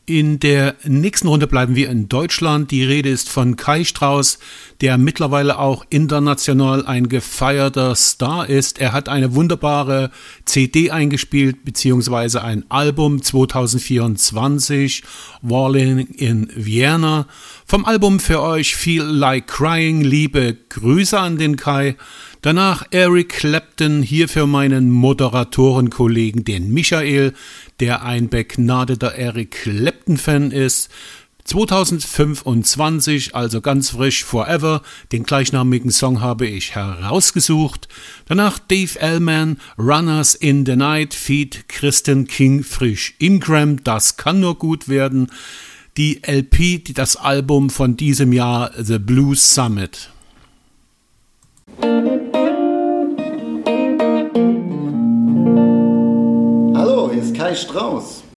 In der nächsten Runde bleiben wir in Deutschland. Die Rede ist von Kai Strauss, der mittlerweile auch international ein gefeierter Star ist. Er hat eine wunderbare CD eingespielt, beziehungsweise ein Album 2024, Walling in Vienna. Vom Album für euch Feel Like Crying, liebe Grüße an den Kai. Danach Eric Clapton, hier für meinen Moderatorenkollegen, den Michael, der ein begnadeter Eric Clapton-Fan ist. 2025, also ganz frisch, Forever, den gleichnamigen Song habe ich herausgesucht. Danach Dave Allman, Runners in the Night, feat. Kristen King, frisch Ingram, das kann nur gut werden. Die LP, das Album von diesem Jahr, The Blues Summit. Hallo, hier ist Kai Strauss.